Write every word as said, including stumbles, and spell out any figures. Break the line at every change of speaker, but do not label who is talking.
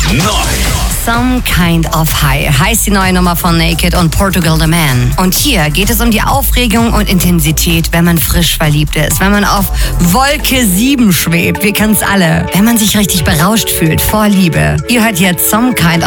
Some Kind of High heißt die neue Nummer von Naked und Portugal the Man. Und hier geht es um die Aufregung und Intensität, wenn man frisch verliebt ist, wenn man auf Wolke sieben schwebt, wir kennen's alle, wenn man sich richtig berauscht fühlt vor Liebe. Ihr hört jetzt Some Kind of